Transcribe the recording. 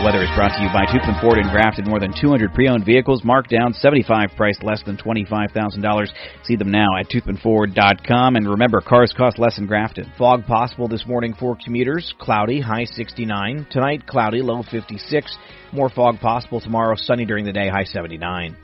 Weather is brought to you by Tupman Ford in Grafton. More than 200 pre-owned vehicles marked down, 75 priced less than $25,000. See them now at TupmanFord.com. And remember, cars cost less in Grafton. Fog possible this morning for commuters. Cloudy, high 69. Tonight, cloudy, low 56. More fog possible tomorrow. Sunny during the day, high 79.